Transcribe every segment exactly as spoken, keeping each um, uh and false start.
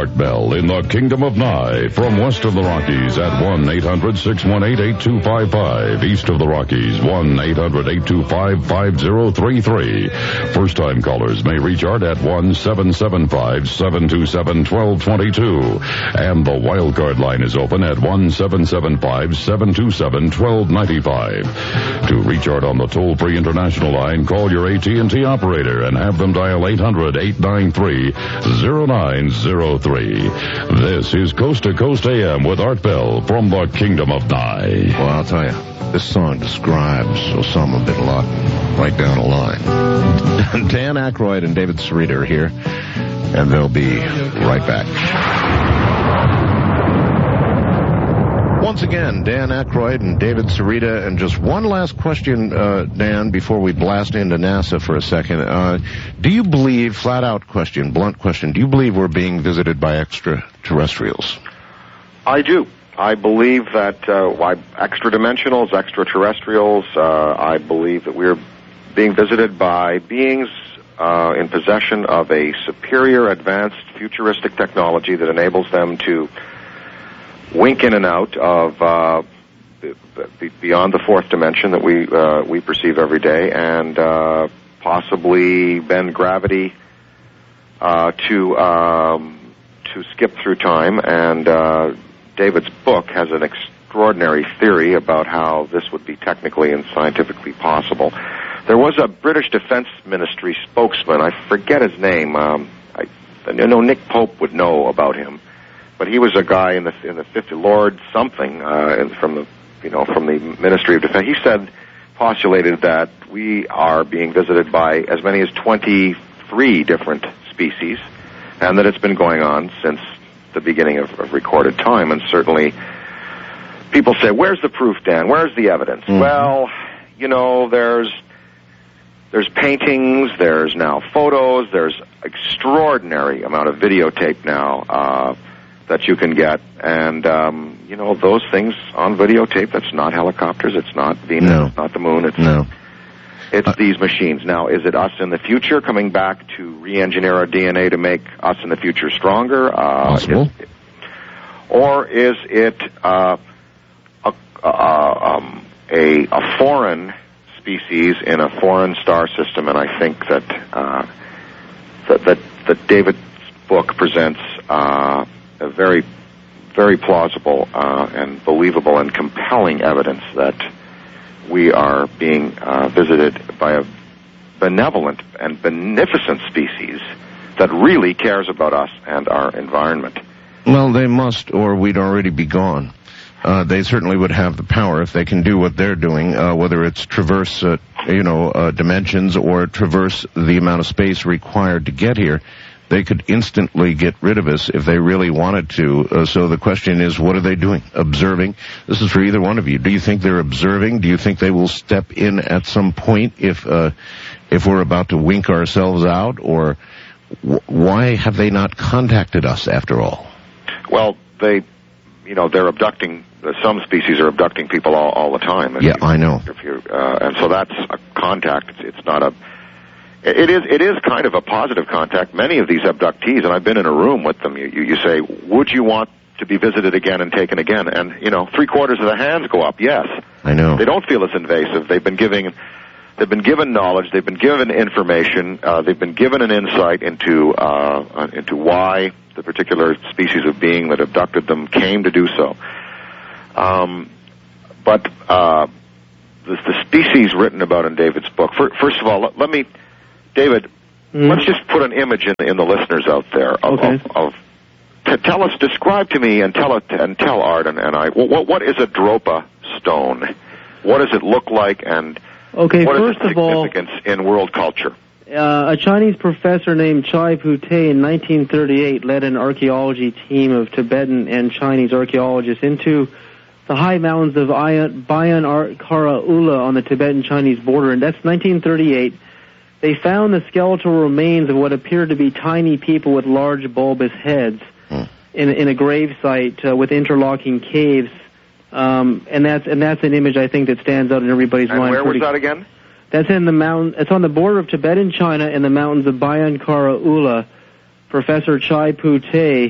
Art Bell in the Kingdom of Nye. From west of the Rockies at one eight hundred six one eight eight two five five. East of the Rockies, one eight hundred eight two five five zero three three. First-time callers may reach Art at one seven seven five seven two seven one two two two. And the wildcard line is open at one seven seven five seven two seven one two nine five. To reach Art on the toll-free international line, call your A T and T operator and have them dial eight hundred eight nine three zero nine zero three. This is Coast to Coast A M with Art Bell from the Kingdom of Nye. Well, I'll tell you, this song describes Osama bin Laden right down the line. Dan Aykroyd and David Sarita are here, and they'll be right back. Once again, Dan Aykroyd and David Sarita, and just one last question, uh, Dan, before we blast into NASA for a second. Uh, do you believe, flat out question, blunt question, do you believe we're being visited by extraterrestrials? I do. I believe that uh, why extra-dimensionals, extraterrestrials, uh, I believe that we're being visited by beings uh, in possession of a superior, advanced, futuristic technology that enables them to wink in and out of uh, beyond the fourth dimension that we uh, we perceive every day, and uh, possibly bend gravity uh, to um, to skip through time. And uh, David's book has an extraordinary theory about how this would be technically and scientifically possible. There was a British Defense Ministry spokesman, I forget his name. Um, I, I know Nick Pope would know about him. But he was a guy in the in the fifty Lord something uh, from the you know from the Ministry of Defense. He said, postulated that we are being visited by as many as twenty-three different species, and that it's been going on since the beginning of, of recorded time. And certainly, people say, "Where's the proof, Dan? Where's the evidence?" Mm-hmm. Well, you know, there's there's paintings, there's now photos, there's extraordinary amount of videotape now. Uh, that you can get, and, um, you know, those things on videotape, that's not helicopters, it's not Venus, no. it's not the moon, it's, no. it's uh, these machines. Now, is it us in the future coming back to re-engineer our D N A to make us in the future stronger? Uh, Possible. Is, or is it uh, a, uh, um, a, a foreign species in a foreign star system? And I think that, uh, that, that, that David's book presents uh, a very, very plausible uh, and believable and compelling evidence that we are being uh, visited by a benevolent and beneficent species that really cares about us and our environment. Well, they must, or we'd already be gone. Uh, they certainly would have the power if they can do what they're doing, uh, whether it's traverse, uh, you know, uh, dimensions or traverse the amount of space required to get here. They could instantly get rid of us if they really wanted to. Uh, so the question is, what are they doing? Observing? This is for either one of you. Do you think they're observing? Do you think they will step in at some point if uh, if we're about to wink ourselves out? Or w- why have they not contacted us after all? Well, they, you know, they're abducting. Some species are abducting people all, all the time. Yeah, you, I know. If you, uh, and so that's a contact. It's, it's not a. It is it is kind of a positive contact. Many of these abductees, and I've been in a room with them, you, you, you say, would you want to be visited again and taken again? And, you know, three quarters of the hands go up, yes. I know. They don't feel as invasive. They've been giving, they've been given knowledge, they've been given information, uh, they've been given an insight into, uh, into why the particular species of being that abducted them came to do so. Um, but, uh, the, the species written about in David's book, for, first of all, let, let me... David, mm. let's just put an image in, in the listeners out there of, okay. of, of t- tell us, describe to me and tell it and tell Art and, and I what, what is a Dropa stone? What does it look like, and okay, what first is its of all, significance in world culture? Uh, a Chinese professor named Chai Pu-Te in nineteen thirty-eight led an archaeology team of Tibetan and Chinese archaeologists into the high mountains of Bayan Kara Ula on the Tibetan-Chinese border, and that's nineteen thirty-eight. They found the skeletal remains of what appeared to be tiny people with large bulbous heads hmm. in, in a grave site uh, with interlocking caves, um, and that's and that's an image I think that stands out in everybody's and mind. And where pretty, was that again? That's in the mountain. It's on the border of Tibet and China in the mountains of Bayan Kara Ula. Professor Chai Pu-Te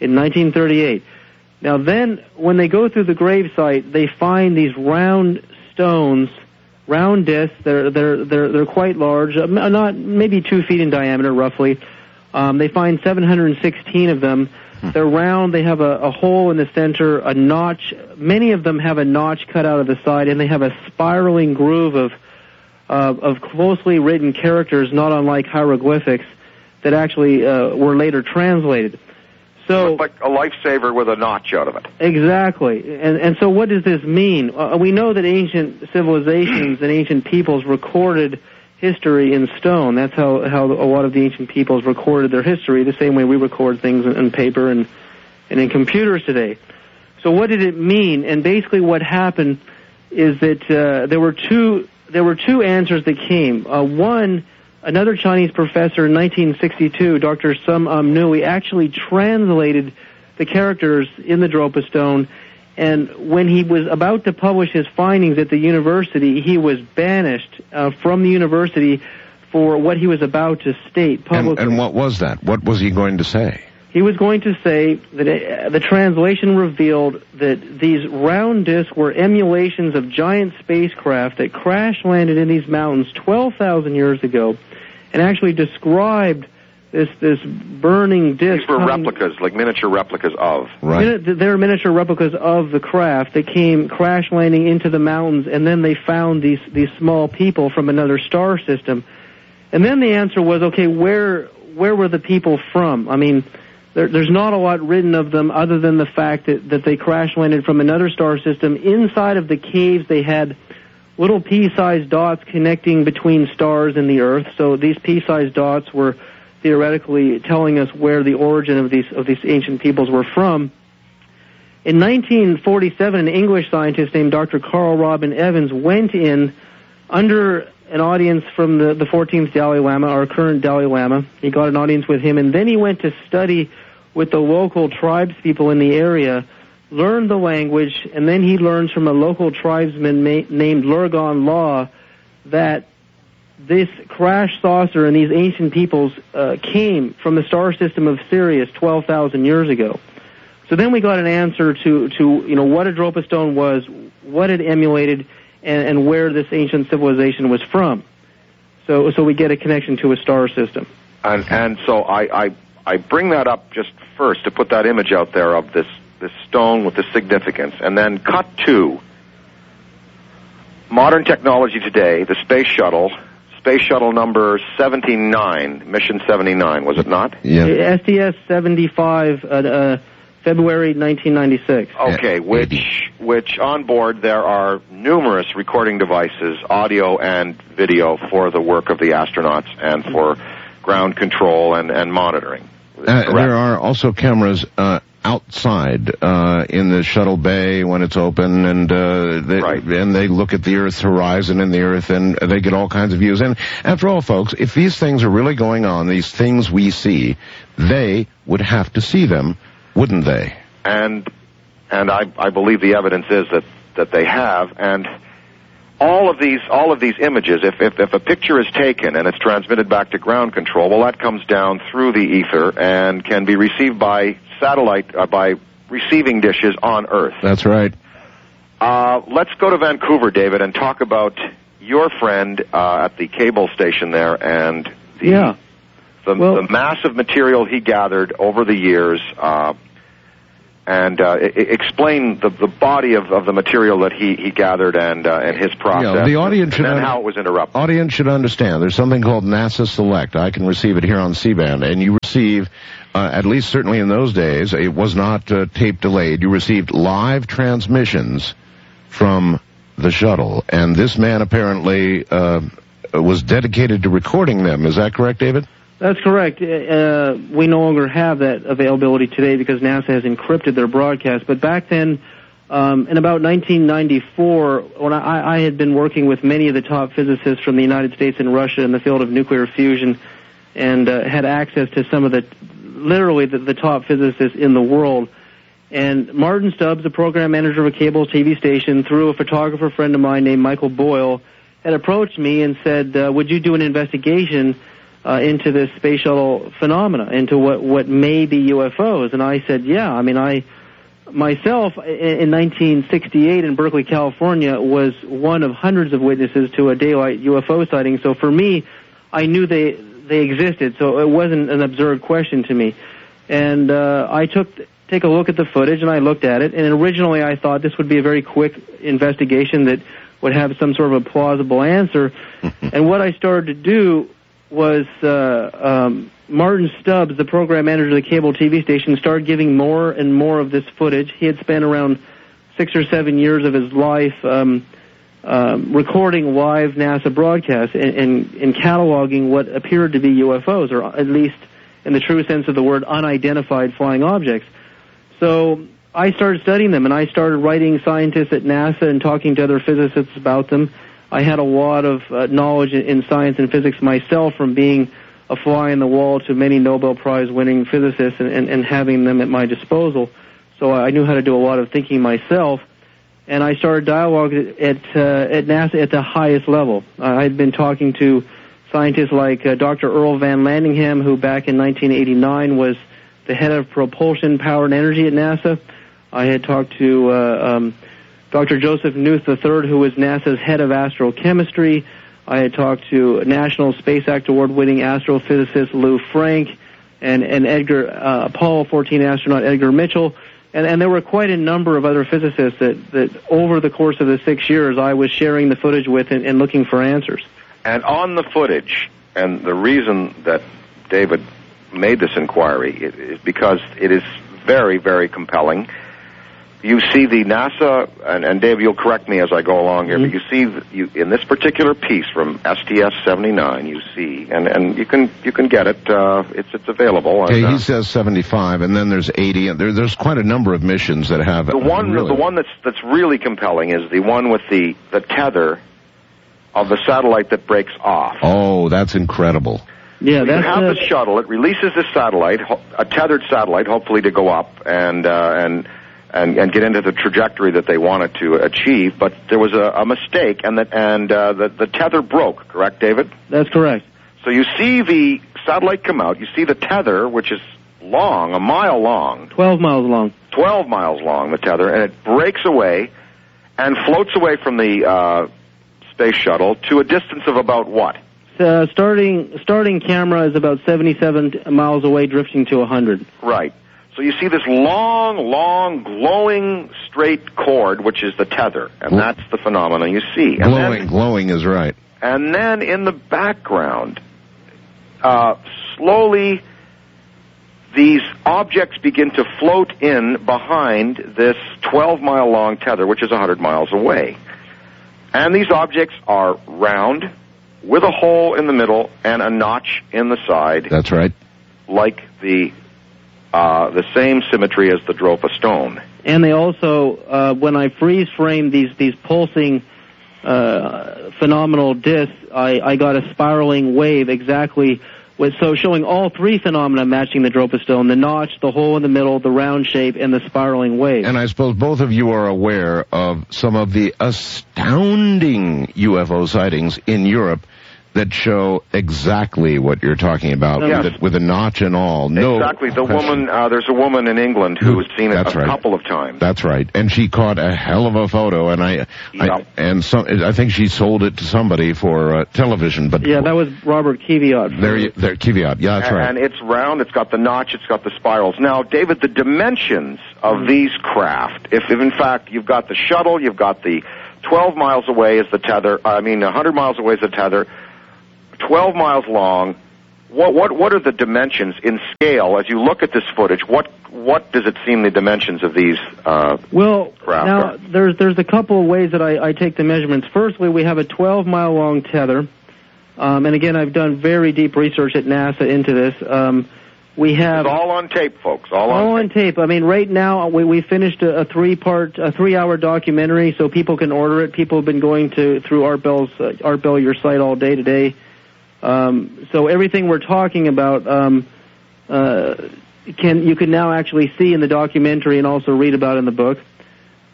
in nineteen thirty-eight. Now then, when they go through the grave site, they find these round stones, round discs. They're they're they're they're quite large, uh, not maybe two feet in diameter, roughly. Um, they find seven hundred sixteen of them. Hmm. They're round. They have a, a hole in the center, a notch. Many of them have a notch cut out of the side, and they have a spiraling groove of uh, of closely written characters, not unlike hieroglyphics, that actually uh, were later translated. So, like a lifesaver with a notch out of it. Exactly. And and so what does this mean? Uh, we know that ancient civilizations and ancient peoples recorded history in stone. That's how, how a lot of the ancient peoples recorded their history, the same way we record things in, in paper and, and in computers today. So what did it mean? And basically what happened is that uh, there were two there were two answers that came. Uh, one, another Chinese professor in nineteen sixty-two, Doctor Sum Um Nui, actually translated the characters in the Dropa stone, and when he was about to publish his findings at the university, he was banished uh, from the university for what he was about to state publicly. And, and what was that? What was he going to say? He was going to say that uh, the translation revealed that these round discs were emulations of giant spacecraft that crash-landed in these mountains twelve thousand years ago, and actually described this this burning disc. These were coming, replicas, like miniature replicas of. Right. They're miniature replicas of the craft that came crash-landing into the mountains, and then they found these, these small people from another star system. And then the answer was, okay, where where were the people from? I mean, there, there's not a lot written of them other than the fact that, that they crash-landed from another star system. Inside of the caves, they had little pea-sized dots connecting between stars and the Earth. So these pea-sized dots were theoretically telling us where the origin of these of these ancient peoples were from. In nineteen forty-seven, an English scientist named Doctor Carl Robin Evans went in under an audience from the, the fourteenth Dalai Lama, our current Dalai Lama. He got an audience with him, and then he went to study with the local tribes people in the area, learned the language, and then he learns from a local tribesman ma- named Lurgan Law that this crash saucer and these ancient peoples uh, came from the star system of Sirius twelve thousand years ago. So then we got an answer to, to you know, what a Dropa stone was, what it emulated, and, and where this ancient civilization was from. So so we get a connection to a star system. And and so I, I, I bring that up just first to put that image out there of this, this stone with the significance, and then cut to modern technology today, the space shuttle, space shuttle number seventy-nine, mission seventy-nine, was it not? Yeah. S T S seventy-five, uh, uh, February nineteen ninety-six. Okay, which which on board there are numerous recording devices, audio and video, for the work of the astronauts and for ground control and, and monitoring. Uh, there are also cameras uh, outside uh, in the shuttle bay when it's open, and uh, they, right. and they look at the Earth's horizon and the Earth, and they get all kinds of views. And after all, folks, if these things are really going on, these things we see, they would have to see them, wouldn't they? And and I, I believe the evidence is that, that they have. And all of these all of these images, if, if if a picture is taken and it's transmitted back to ground control, well, that comes down through the ether and can be received by satellite, uh, by receiving dishes on Earth. That's right. Uh, let's go to Vancouver, David, and talk about your friend uh, at the cable station there and the, yeah. the, well, the massive material he gathered over the years. Uh, and uh, I- explain the, the body of, of the material that he, he gathered and uh, and his process, Yeah, the audience should and then un- how it was interrupted. Audience should understand there's something called NASA Select. I can receive it here on C-band, and you receive, uh, at least certainly in those days, it was not uh, tape delayed. You received live transmissions from the shuttle, and this man apparently uh, was dedicated to recording them. Is that correct, David? That's correct. Uh, we no longer have that availability today because NASA has encrypted their broadcast. But back then, um, in about nineteen ninety-four, when I, I had been working with many of the top physicists from the United States and Russia in the field of nuclear fusion, and uh, had access to some of the, literally the, the top physicists in the world. And Martin Stubbs, the program manager of a cable T V station, through a photographer friend of mine named Michael Boyle, had approached me and said, uh, would you do an investigation uh, into this space shuttle phenomena, into what, what may be U F Os. And I said, yeah, I mean, I myself in nineteen sixty-eight in Berkeley, California, was one of hundreds of witnesses to a daylight U F O sighting. So for me, I knew they they existed, so it wasn't an absurd question to me. And uh, I took take a look at the footage, and I looked at it. And originally, I thought this would be a very quick investigation that would have some sort of a plausible answer. And what I started to do was uh, um, Martin Stubbs, the program manager of the cable T V station, started giving more and more of this footage. He had spent around six or seven years of his life um, um, recording live NASA broadcasts and, and, and cataloging what appeared to be U F Os, or at least in the true sense of the word, unidentified flying objects. So I started studying them, and I started writing scientists at NASA and talking to other physicists about them. I had a lot of uh, knowledge in science and physics myself, from being a fly in the wall to many Nobel Prize-winning physicists and, and, and having them at my disposal. So I knew how to do a lot of thinking myself, and I started dialogue at uh, at NASA at the highest level. Uh, I'd been talking to scientists like uh, Doctor Earl Van Landingham, who back in nineteen eighty-nine was the head of propulsion, power, and energy at NASA. I had talked to uh, um, Doctor Joseph Knuth the third, who was NASA's head of astrochemistry. I had talked to National Space Act Award-winning astrophysicist Lou Frank and, and Edgar uh, Apollo fourteen astronaut Edgar Mitchell. And, and there were quite a number of other physicists that, that over the course of the six years I was sharing the footage with and, and looking for answers. And on the footage, and the reason that David made this inquiry is because it is very, very compelling. You see the NASA, and, and Dave, you'll correct me as I go along here, mm-hmm. but you see you, in this particular piece from S T S seventy-nine, you see, and, and you can you can get it. Uh, it's it's available. Okay, and, uh, he says seventy-five, and then there's eighty, and there, there's quite a number of missions that have the one. Really. The one that's that's really compelling is the one with the the tether of the satellite that breaks off. Oh, that's incredible. Yeah, you that's have uh, the shuttle. It releases the satellite, a tethered satellite, hopefully to go up and uh, and. And, and get into the trajectory that they wanted to achieve, but there was a, a mistake, and that and uh, the, the tether broke. Correct, David? That's correct. So you see the satellite come out. You see the tether, which is long, a mile long, twelve miles long, twelve miles long, the tether, and it breaks away and floats away from the uh, space shuttle to a distance of about what? Uh, starting starting camera is about seventy-seven miles away, drifting to one hundred. Right. So you see this long, long, glowing straight cord, which is the tether, and that's the phenomenon you see. And glowing, then, glowing is right. And then in the background, uh, slowly, these objects begin to float in behind this twelve-mile-long tether, which is one hundred miles away. And these objects are round, with a hole in the middle and a notch in the side. That's right. Like the... Uh, the same symmetry as the Dropa stone. And they also, uh, when I freeze framed these, these pulsing uh, phenomenal discs, I, I got a spiraling wave exactly, with, so showing all three phenomena matching the Dropa stone, the notch, the hole in the middle, the round shape, and the spiraling wave. And I suppose both of you are aware of some of the astounding U F O sightings in Europe that show exactly what you're talking about, yes. with, a, with a notch and all. No exactly. The question. woman, uh, there's a woman in England who has seen it That's a right. couple of times. That's right, and she caught a hell of a photo, and I, yeah. I and some, I think she sold it to somebody for uh, television. But yeah, that was Robert Kvyat. There, you, there, Kvyat. Yeah, that's and, right. And it's round. It's got the notch. It's got the spirals. Now, David, the dimensions of mm. these craft. If, if in fact you've got the shuttle, you've got the twelve miles away is the tether. I mean, one hundred miles away is the tether. twelve miles long. What what what are the dimensions in scale as you look at this footage? What what does it seem the dimensions of these uh, well, craft now are? there's there's a couple of ways that I, I take the measurements. Firstly, we have a twelve mile long tether, um, and again, I've done very deep research at NASA into this. Um, we have it's all on tape, folks. All, all on, on tape. tape. I mean, right now we we finished a, a three part, a three hour documentary, so people can order it. People have been going to through Art Bell's uh, Art Bell your site all day today. Um, so everything we're talking about um, uh, can you can now actually see in the documentary and also read about in the book.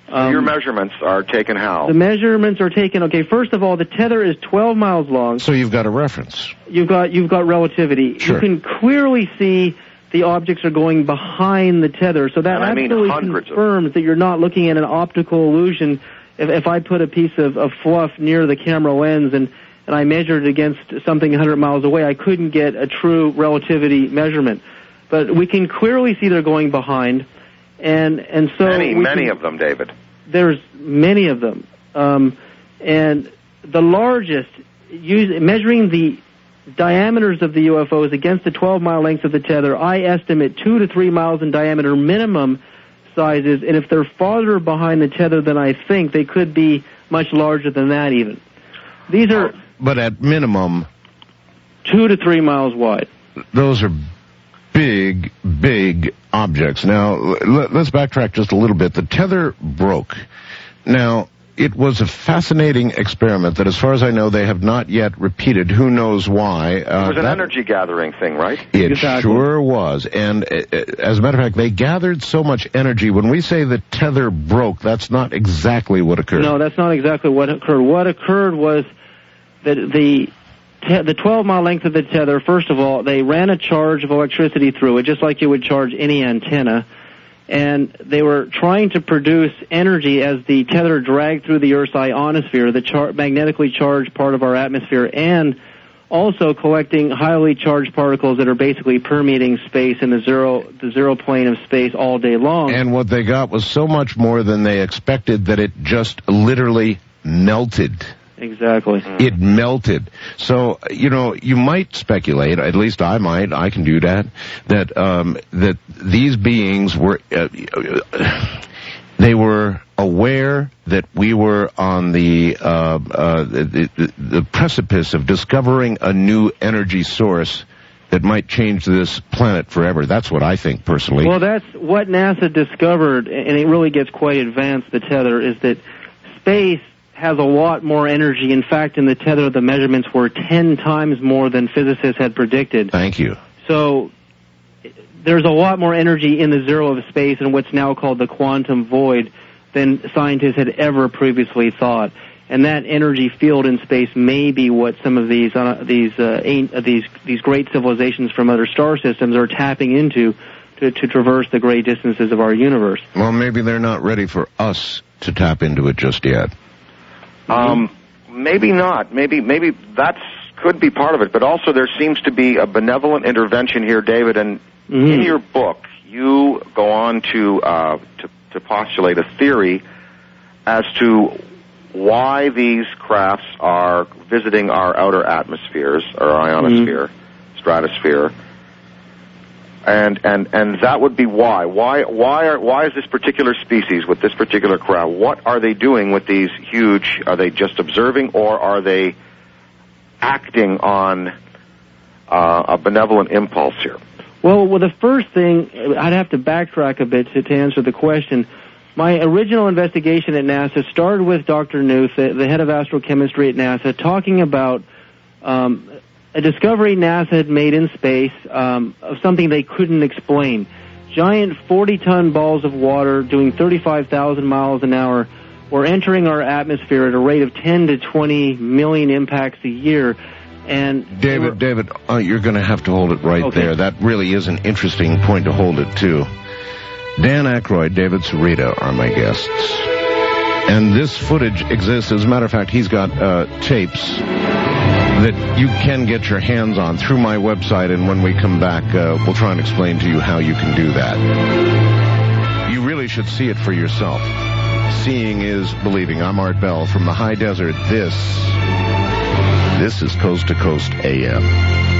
Um, Your measurements are taken how? The measurements are taken. Okay, first of all, the tether is twelve miles long. So you've got a reference. You've got you've got relativity. Sure. You can clearly see the objects are going behind the tether. So that And I mean absolutely hundreds of confirms that you're not looking at an optical illusion. If, if I put a piece of, of fluff near the camera lens and, and I measured it against something one hundred miles away, I couldn't get a true relativity measurement. But we can clearly see they're going behind. And and so many, we many can, of them, David. There's many of them, um, and the largest, use, measuring the diameters of the U F Os against the twelve mile lengths of the tether, I estimate two to three miles in diameter minimum sizes, and if they're farther behind the tether than I think, they could be much larger than that even. These are, but at minimum, two to three miles wide. Those are big, big objects. Now, l- let's backtrack just a little bit. The tether broke. Now, it was a fascinating experiment that, as far as I know, they have not yet repeated. Who knows why? Uh, It was an that, energy gathering thing, right? It Exactly. sure was. And uh, as a matter of fact, they gathered so much energy. When we say the tether broke, that's not exactly what occurred. No, that's not exactly what occurred. What occurred was that the te- the twelve mile length of the tether, first of all, they ran a charge of electricity through it, just like you would charge any antenna. And they were trying to produce energy as the tether dragged through the Earth's ionosphere, the char- magnetically charged part of our atmosphere, and also collecting highly charged particles that are basically permeating space in the zero the zero plane of space all day long. And what they got was so much more than they expected that it just literally melted. Exactly. It melted. So, you know, you might speculate, at least I might, I can do that, that, um, that these beings were, uh, they were aware that we were on the, uh, uh, the, the, the precipice of discovering a new energy source that might change this planet forever. That's what I think, personally. Well, that's what NASA discovered, and it really gets quite advanced, the tether, is that space has a lot more energy. In fact, in the tether, the measurements were ten times more than physicists had predicted. Thank you. So there's a lot more energy in the zero of space and what's now called the quantum void than scientists had ever previously thought. And that energy field in space may be what some of these uh, these uh, uh, these these great civilizations from other star systems are tapping into to, to traverse the great distances of our universe. Well, maybe they're not ready for us to tap into it just yet. Um, maybe not. Maybe maybe that's could be part of it. But also there seems to be a benevolent intervention here, David. And Mm-hmm. in your book, you go on to, uh, to to postulate a theory as to why these crafts are visiting our outer atmospheres, our ionosphere, mm-hmm. stratosphere. And, and and that would be why. Why why are why is this particular species with this particular craft? What are they doing with these huge? Are they just observing, or are they acting on uh, a benevolent impulse here? Well, well, the first thing I'd have to backtrack a bit to, to answer the question. My original investigation at NASA started with Doctor Knuth, the, the head of astrochemistry at NASA, talking about Um, a discovery NASA had made in space um, of something they couldn't explain. Giant forty-ton balls of water doing thirty-five thousand miles an hour were entering our atmosphere at a rate of ten to twenty million impacts a year. And David, were, David, uh, you're going to have to hold it right okay. there. That really is an interesting point to hold it to. Dan Aykroyd, David Sarita are my guests. And this footage exists. As a matter of fact, he's got uh, tapes that you can get your hands on through my website, and when we come back, uh, we'll try and explain to you how you can do that. You really should see it for yourself. Seeing is believing. I'm Art Bell from the high desert. This, this is Coast to Coast A M.